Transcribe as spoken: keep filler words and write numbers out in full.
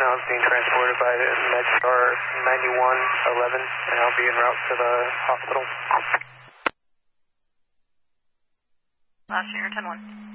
I was being transported by MedStar ninety-one eleven, and I'll be en route to the hospital. Last year, ten one.